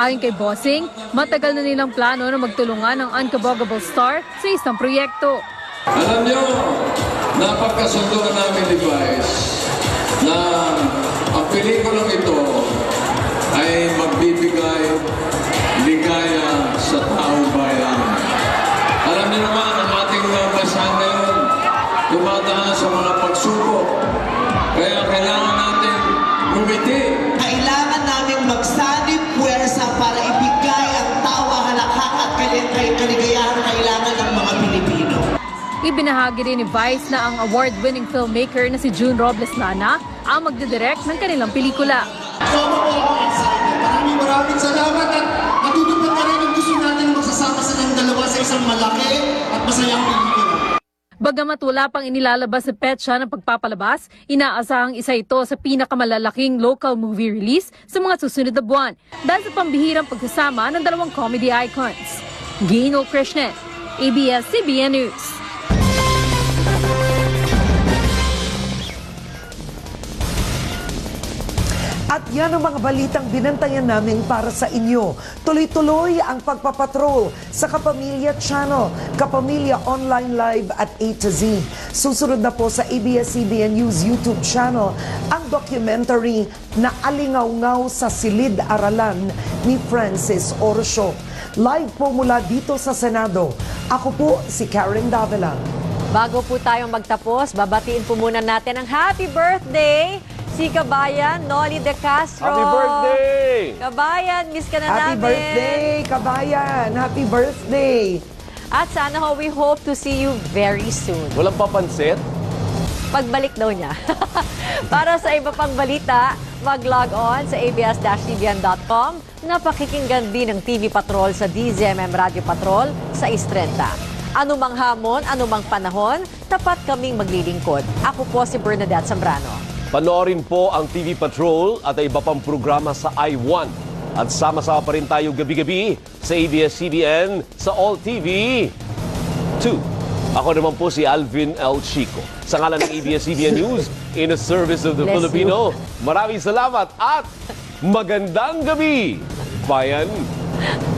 Ayon kay Bossing, matagal na nilang plano na magtulungan ng Unkabogable Star sa isang proyekto. Alam nyo, napagkasunduan namin ni Vice na ang pelikulang ito ay magbibigay ligaya sa taong bayan. Alam niyo naman, ang ating bansa ngayon dumadaan sa mga pagsubok. Kaya kailangan natin lumiti. Kailangan natin magsanib puwersa para ibigay ang tawa, halakhak at kaligayahan na kailangan ng mga Pilipino. Ibinahagi rin ni Vice na ang award-winning filmmaker na si June Robles Lana ang magdidirect ng kanilang pelikula. Sobrang po ako excited. Maraming salamat at matutupad na rin ang gusto natin magsasama sa ng dalawa sa isang malaki at masayang pelikula. Bagamat wala pang inilalabas sa petsa ng pagpapalabas, inaasahang isa ito sa pinakamalalaking local movie release sa mga susunod na buwan dahil sa pambihirang pagsasama ng dalawang comedy icons. Gino Krishnan, ABS-CBN News. At yan ang mga balitang binantayan namin para sa inyo. Tuloy-tuloy ang pagpapatrol sa Kapamilya Channel, Kapamilya Online Live at A to Z. Susunod na po sa ABS-CBN News YouTube channel ang documentary na Alingaw-ngaw sa Silid-Aralan ni Francis Orcio. Live po mula dito sa Senado. Ako po si Karen Davila. Bago po tayong magtapos, babatiin po muna natin ang happy birthday si Kabayan Noli De Castro. Happy birthday! Kabayan, miss ka na namin. Happy birthday, Kabayan! Happy birthday! At sana ho, we hope to see you very soon. Walang papansit? Pagbalik daw niya. Para sa iba pang balita, mag-log on sa abs-cbn.com na pakikinggan din ng TV Patrol sa DZMM Radio Patrol sa Istrenta. Anumang hamon, anumang panahon, tapat kaming maglilingkod. Ako po si Bernadette Zambrano. Panoorin po ang TV Patrol at iba pang programa sa I1. At sama-sama pa rin tayo gabi-gabi sa ABS-CBN sa All TV 2. Ako naman po si Alvin L. Chico. Sa ngalan ng ABS-CBN News, in the service of the Filipino, maraming salamat at magandang gabi, bayan!